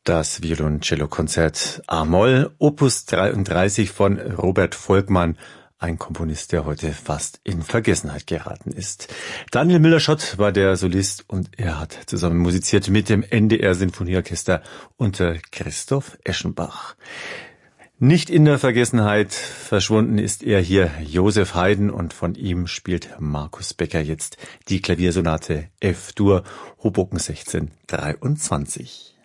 Das Violoncello-Konzert A-Moll, Opus 33 von Robert Volkmann, ein Komponist, der heute fast in Vergessenheit geraten ist. Daniel Müller-Schott war der Solist und er hat zusammen musiziert mit dem NDR-Sinfonieorchester unter Christoph Eschenbach. Nicht in der Vergessenheit verschwunden ist er hier, Joseph Haydn, und von ihm spielt Markus Becker jetzt die Klaviersonate F-Dur, Hoboken 1623.